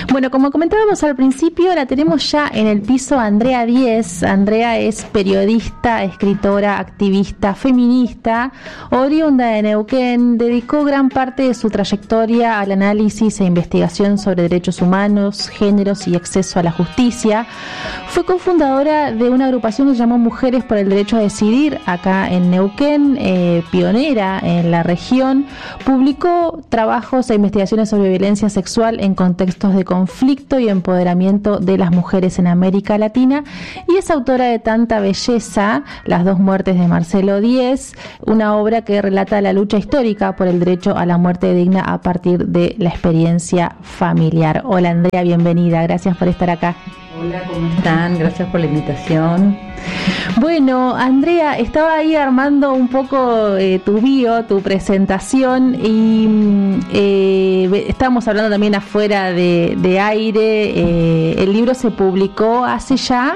Bueno, como comentábamos al principio, la tenemos ya en el piso a Andrea Diez. Andrea es periodista, escritora, activista, feminista, oriunda de Neuquén. Dedicó gran parte de su trayectoria al análisis e investigación sobre derechos humanos, géneros y acceso a la justicia. Fue cofundadora de una agrupación que se llamó Mujeres por el Derecho a Decidir, acá en Neuquén, pionera en la región. Publicó trabajos e investigaciones sobre violencia sexual en contextos de conflicto y empoderamiento de las mujeres en América Latina, y es autora de Tanta Belleza, Las dos muertes de Marcelo Diez, una obra que relata la lucha histórica por el derecho a la muerte digna a partir de la experiencia familiar. Hola Andrea, bienvenida, gracias por estar acá. Hola, ¿cómo están? Gracias por la invitación. Bueno, Andrea, estaba ahí armando un poco tu bio, tu presentación, y estábamos hablando también afuera de aire. El libro se publicó hace ya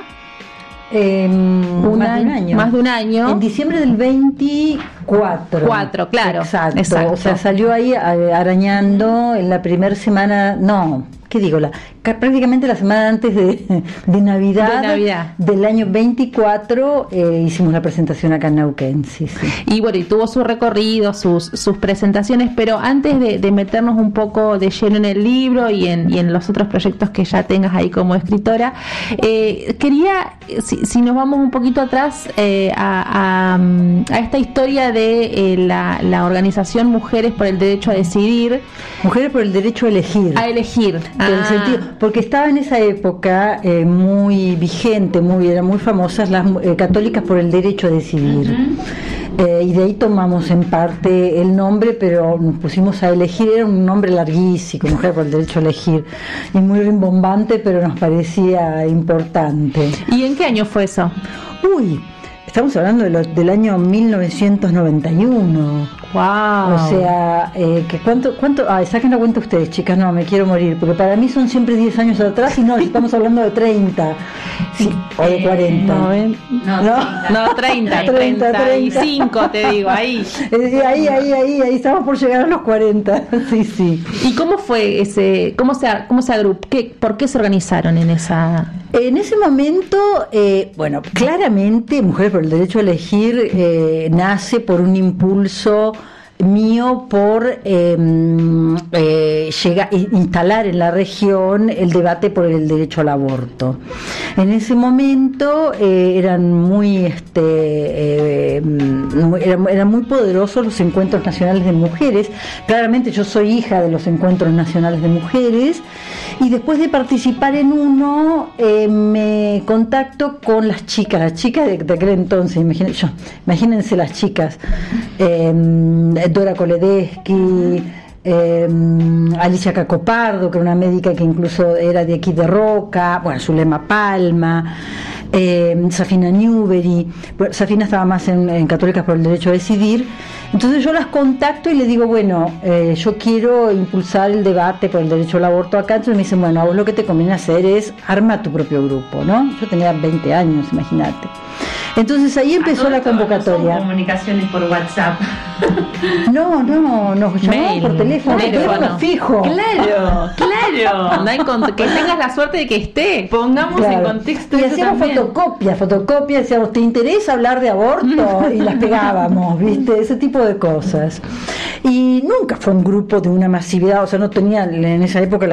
más de un año. En diciembre del 24. Claro. Exacto. O sea, salió ahí arañando en la primera semana, prácticamente la semana antes de Navidad del año 24, hicimos la presentación acá en Neuquén, sí. Y bueno, y tuvo su recorrido, sus presentaciones, pero antes de meternos un poco de lleno en el libro y en los otros proyectos que ya tengas ahí como escritora, quería, si nos vamos un poquito atrás a esta historia de la organización Mujeres por el Derecho a Decidir. Mujeres por el Derecho a Elegir. El sentido, porque estaba en esa época muy vigente, eran muy famosas las católicas por el derecho a decidir. Y de ahí tomamos en parte el nombre, pero nos pusimos a elegir. Era un nombre larguísimo, Mujer por el Derecho a Elegir, y muy rimbombante, pero nos parecía importante. ¿Y en qué año fue eso? Estamos hablando del año 1991. Wow. O sea, que ¿cuánto? Saquen la cuenta ustedes, chicas, no, me quiero morir, porque para mí son siempre 10 años atrás, y no, estamos hablando de 30, sí, o de 40. No, 35 te digo, ahí. Ahí estamos por llegar a los 40, sí. ¿Y cómo fue cómo se agrupó, por qué se organizaron en esa...? En ese momento, claramente Mujeres por el Derecho a Elegir nace por un impulso mío por instalar en la región el debate por el derecho al aborto. En ese momento eran muy poderosos los encuentros nacionales de mujeres. Claramente yo soy hija de los encuentros nacionales de mujeres, y después de participar en uno me contacto con las chicas de aquel entonces. Imagínense las chicas, Dora Koledesky, Alicia Cacopardo, que era una médica que incluso era de aquí de Roca, Zulema Palma, Safina Newbery. Safina estaba más en Católicas por el Derecho a Decidir. Entonces yo las contacto y le digo, yo quiero impulsar el debate por el derecho al aborto acá. Entonces me dicen, a vos lo que te conviene hacer es arma tu propio grupo, ¿no? Yo tenía 20 años, imagínate. Entonces ahí empezó la convocatoria. No son comunicaciones por WhatsApp. No, nos llamaban por teléfono fijo. Claro. Que tengas la suerte de que esté. Pongamos en contexto. Y hacíamos fotocopias, decíamos, ¿te interesa hablar de aborto? Y las pegábamos, ¿viste? Ese tipo de cosas. Y nunca fue un grupo de una masividad, o sea, no tenían, en esa época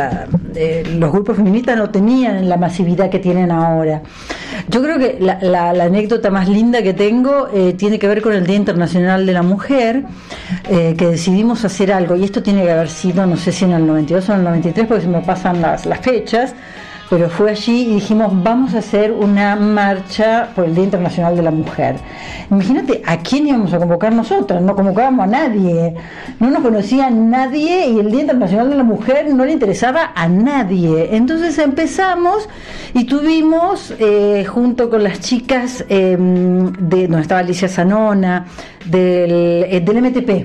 los grupos feministas no tenían la masividad que tienen ahora. Yo creo que la anécdota más linda que tengo tiene que ver con el Día Internacional de la Mujer, que decidimos hacer algo, y esto tiene que haber sido, no sé si en el 92 o en el 93, porque se me pasan las fechas, pero fue allí y dijimos, vamos a hacer una marcha por el Día Internacional de la Mujer. Imagínate a quién íbamos a convocar nosotros, no convocábamos a nadie, no nos conocía nadie, y el Día Internacional de la Mujer no le interesaba a nadie. Entonces empezamos y tuvimos, junto con las chicas donde estaba Alicia Zanona, del MTP,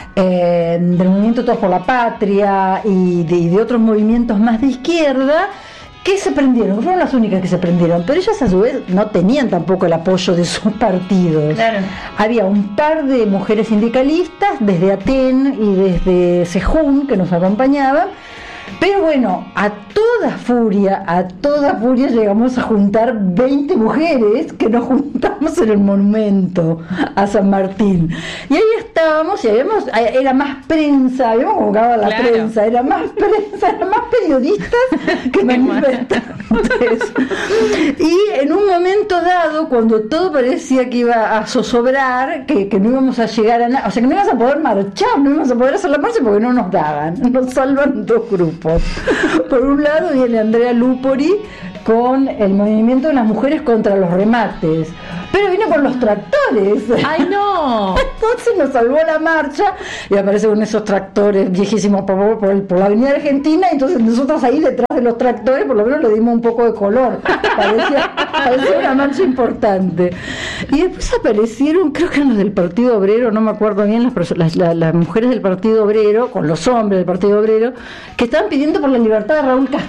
del Movimiento Todos por la Patria y de otros movimientos más de izquierda, que se prendieron, fueron las únicas que se prendieron, pero ellas a su vez no tenían tampoco el apoyo de sus partidos. Claro. Había un par de mujeres sindicalistas desde ATEN y desde Sejún que nos acompañaban, Pero bueno, a toda furia llegamos a juntar 20 mujeres que nos juntamos en el monumento a San Martín. Y ahí estábamos y era más prensa, habíamos convocado a la prensa, era más periodistas que manifestantes. Y en un momento dado, cuando todo parecía que iba a zozobrar, que no íbamos a llegar a nada, o sea, que no íbamos a poder marchar, no íbamos a poder hacer la marcha porque no nos daban, nos salvan dos grupos. Por un lado viene Andrea Lupori con el movimiento de las mujeres contra los remates, pero vino con los tractores. ¡Ay, no! Entonces nos salvó la marcha y aparece con esos tractores viejísimos por la avenida Argentina, y entonces nosotros ahí detrás de los tractores por lo menos le dimos un poco de color, parecía una marcha importante. Y después aparecieron, creo que eran los del Partido Obrero, no me acuerdo bien, las mujeres del Partido Obrero con los hombres del Partido Obrero, que estaban pidiendo por la libertad de Raúl Castillo.